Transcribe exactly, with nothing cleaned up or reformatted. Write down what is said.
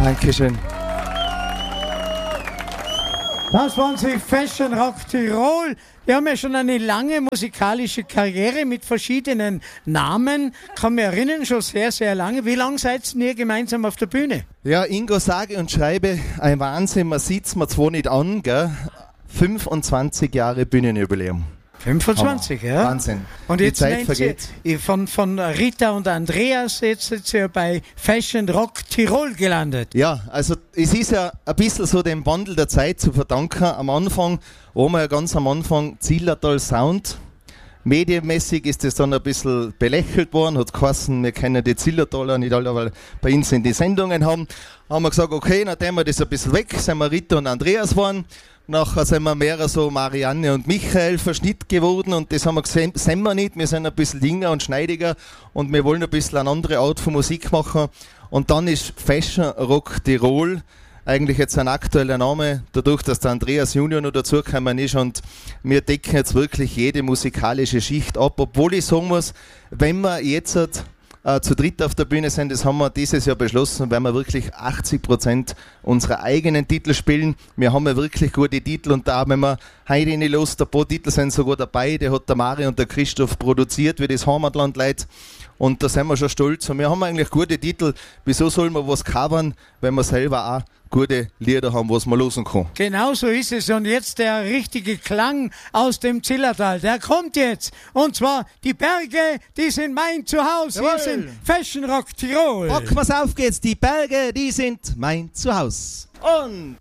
Dankeschön. Das waren sie, Fashion Rock Tirol. Wir haben ja schon eine lange musikalische Karriere mit verschiedenen Namen. Kann mich erinnern, schon sehr, sehr lange. Wie lange seid ihr gemeinsam auf der Bühne? Ja, Ingo, sage und schreibe, ein Wahnsinn, man sieht es mir zwar nicht an, gell? fünfundzwanzig Jahre Bühnenjubiläum. fünfundzwanzig, Hammer. ja. Wahnsinn. Und Die jetzt Zeit nennt vergeht. Sie, von, von Rita und Andreas, jetzt sind Sie ja bei Fashion Rock Tirol gelandet. Ja, also es ist ja ein bisschen so dem Wandel der Zeit zu verdanken. Am Anfang, waren wir ja ganz am Anfang Zillertal Sound. Medienmäßig ist das dann ein bisschen belächelt worden, hat geheißen, wir kennen die Zillertaler nicht alle, weil bei uns in die Sendungen haben. Haben wir gesagt, okay, nachdem wir das ein bisschen weg, sind wir Rita und Andreas geworden. Nachher sind wir mehr so Marianne und Michael Verschnitt geworden und das haben wir gesehen, sind wir nicht. Wir sind ein bisschen jünger und schneidiger und wir wollen ein bisschen eine andere Art von Musik machen. Und dann ist Fashion Rock Tirol eigentlich jetzt ein aktueller Name, dadurch, dass der Andreas Junior noch dazugekommen ist und wir decken jetzt wirklich jede musikalische Schicht ab, obwohl ich sagen muss, wenn wir jetzt äh, zu dritt auf der Bühne sind, das haben wir dieses Jahr beschlossen, weil wir wirklich achtzig Prozent unserer eigenen Titel spielen. Wir haben ja wirklich gute Titel und da, wenn wir heute in die Lust, ein paar Titel sind sogar dabei, die hat der Mari und der Christoph produziert, wie das Heimatland-Leid. Und da sind wir schon stolz. Und wir haben eigentlich gute Titel. Wieso soll man was covern, wenn wir selber auch gute Lieder haben, was man losen kann? Genau so ist es. Und jetzt der richtige Klang aus dem Zillertal. Der kommt jetzt. Und zwar die Berge, die sind mein Zuhause. Jawohl. Hier sind Fashion Rock Tirol. Packen wir's auf geht's. Die Berge, die sind mein Zuhause. Und